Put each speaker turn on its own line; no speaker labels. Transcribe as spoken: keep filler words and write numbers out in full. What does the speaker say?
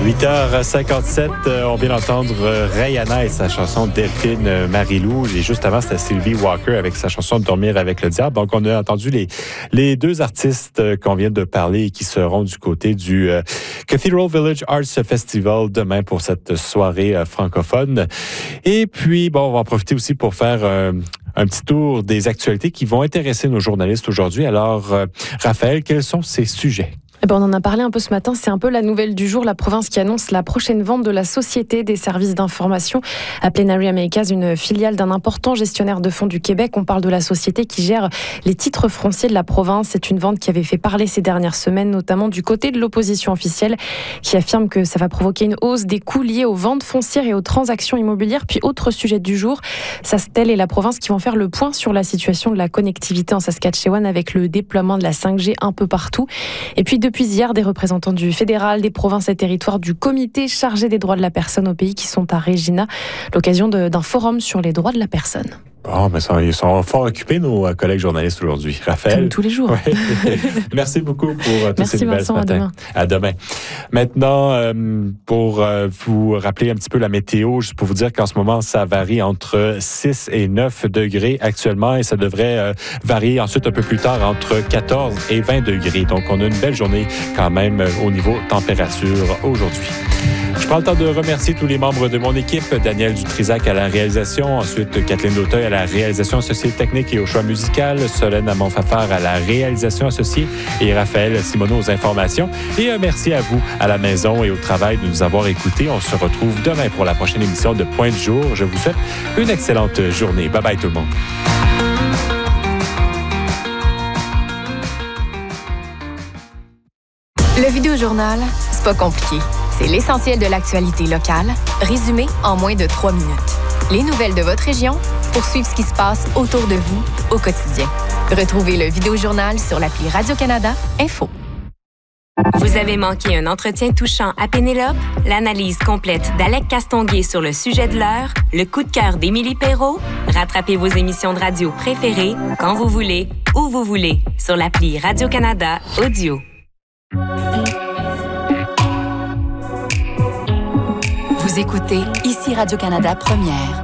huit heures cinquante-sept, on vient d'entendre Rihanna et sa chanson Delphine Marilou. Et juste avant, c'était Sylvie Walker avec sa chanson Dormir avec le diable. Donc, on a entendu les, les deux artistes qu'on vient de parler et qui seront du côté du euh, Cathedral Village Arts Festival demain pour cette soirée euh, francophone. Et puis, bon, on va en profiter aussi pour faire euh, un petit tour des actualités qui vont intéresser nos journalistes aujourd'hui. Alors, euh, Raphaël, quels sont ces sujets?
Eh ben, on en a parlé un peu ce matin, c'est un peu la nouvelle du jour, la province qui annonce la prochaine vente de la Société des services d'information à Plenary Americas, une filiale d'un important gestionnaire de fonds du Québec. On parle de la société qui gère les titres fonciers de la province. C'est une vente qui avait fait parler ces dernières semaines, notamment du côté de l'opposition officielle, qui affirme que ça va provoquer une hausse des coûts liés aux ventes foncières et aux transactions immobilières. Puis autre sujet du jour, Sastel et la province qui vont faire le point sur la situation de la connectivité en Saskatchewan avec le déploiement de la cinq G un peu partout. Et puis de Depuis hier, des représentants du fédéral, des provinces et territoires, du comité chargé des droits de la personne au pays qui sont à Regina, l'occasion de, d'un forum sur les droits de la personne.
Bon, mais ça, ils sont fort occupés, nos collègues journalistes aujourd'hui. Raphaël.
Comme tous les jours.
Ouais. Merci beaucoup pour toutes
Merci
ces nouvelles
Vincent,
ce matin.
À demain.
À demain. Maintenant, euh, pour euh, vous rappeler un petit peu la météo, juste pour vous dire qu'en ce moment, ça varie entre six et neuf degrés actuellement et ça devrait euh, varier ensuite un peu plus tard entre quatorze et vingt degrés. Donc, on a une belle journée quand même euh, au niveau température aujourd'hui. Je prends le temps de remercier tous les membres de mon équipe. Daniel Dutrisac à la réalisation, ensuite Kathleen Dauteuil à la réalisation associée technique et au choix musical, Solène Amon-Fafard à la réalisation associée et Raphaël Simoneau aux informations. Et un merci à vous à la maison et au travail de nous avoir écoutés. On se retrouve demain pour la prochaine émission de Point du jour. Je vous souhaite une excellente journée. Bye bye tout le monde.
Le Vidéojournal, c'est pas compliqué. C'est l'essentiel de l'actualité locale, résumé en moins de trois minutes. Les nouvelles de votre région pour suivre ce qui se passe autour de vous au quotidien. Retrouvez le Vidéojournal sur l'appli Radio-Canada Info.
Vous avez manqué un entretien touchant à Pénélope, l'analyse complète d'Alec Castonguay sur le sujet de l'heure, le coup de cœur d'Émilie Perrault? Rattrapez vos émissions de radio préférées quand vous voulez, où vous voulez, sur l'appli Radio-Canada Audio.
Vous écoutez ici Radio-Canada Première.